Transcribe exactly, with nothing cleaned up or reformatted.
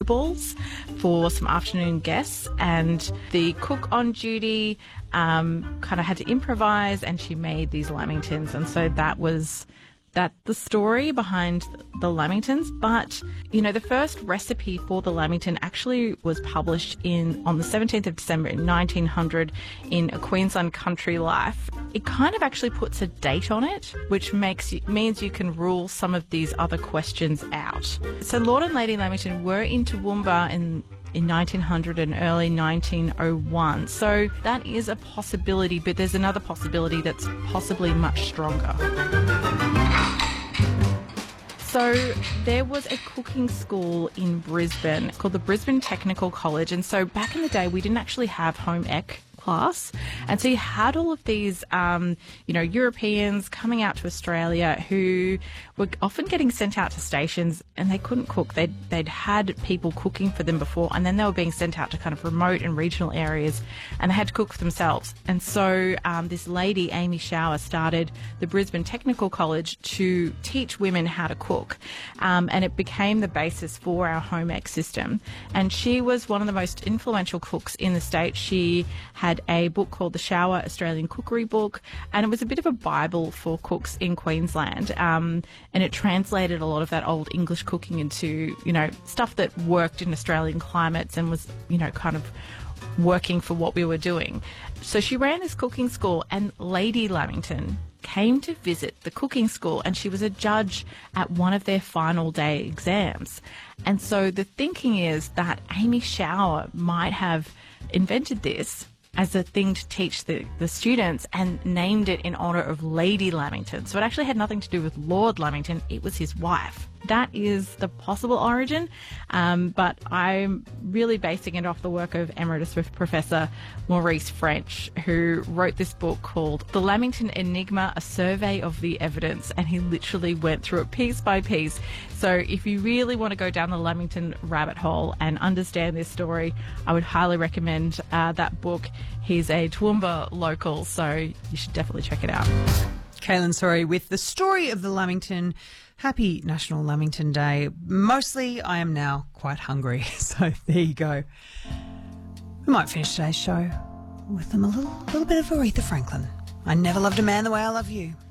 balls for some afternoon guests, and the cook on duty um, kind of had to improvise, and she made these lamingtons, and so that was that the story behind the lamingtons. But, you know, the first recipe for the lamington actually was published in on the seventeenth of December in nineteen hundred in a Queensland Country Life. It kind of actually puts a date on it, which makes you, means you can rule some of these other questions out. So Lord and Lady Lamington were in Toowoomba in in nineteen hundred and early nineteen oh one. So that is a possibility, but there's another possibility that's possibly much stronger. So there was a cooking school in Brisbane called the Brisbane Technical College. And so back in the day, we didn't actually have home ec class. And so you had all of these, um, you know, Europeans coming out to Australia who were often getting sent out to stations and they couldn't cook. They'd, they'd had people cooking for them before, and then they were being sent out to kind of remote and regional areas, and they had to cook for themselves. And so um, this lady, Amy Shower, started the Brisbane Technical College to teach women how to cook. Um, and it became the basis for our home ec system. And she was one of the most influential cooks in the state. She had a book called the Shower Australian Cookery Book, and it was a bit of a Bible for cooks in Queensland. Um, and it translated a lot of that old English cooking into, you know, stuff that worked in Australian climates and was, you know, kind of working for what we were doing. So she ran this cooking school, and Lady Lamington came to visit the cooking school, and she was a judge at one of their final day exams. And so the thinking is that Amy Shower might have invented this as a thing to teach the, the students and named it in honour of Lady Lamington. So it actually had nothing to do with Lord Lamington, it was his wife. That is the possible origin, um, but I'm really basing it off the work of Emeritus Professor Maurice French, who wrote this book called The Lamington Enigma, A Survey of the Evidence, and he literally went through it piece by piece. So if you really want to go down the Lamington rabbit hole and understand this story, I would highly recommend uh, that book. He's a Toowoomba local, so you should definitely check it out. Kaylin Sorry with the story of the Lamington. Happy National Lamington Day. Mostly I am now quite hungry, so there you go. We might finish today's show with them a little, little bit of Aretha Franklin. I never loved a man the way I love you.